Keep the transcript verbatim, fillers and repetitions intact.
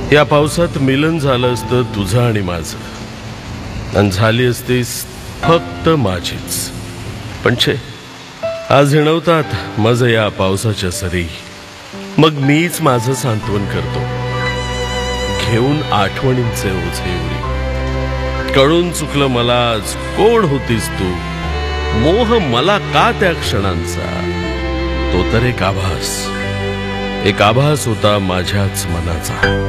या पावसात मिलन झालं असतं तुझं आणि माझं, आणि झाली असतीस फक्त माझीच. पण छे, आज हिणवतात माझं या पावसाच्या सरी. मग मीच माझं सांत्वन करतो, घेऊन आठवणींचे ओझे उरी. कळून चुकलं मला आज, कोण होतीस तू, मोह मला का त्या क्षणांचा. तो तर एक आभास, एक आभास होता माझ्याच मनाचा.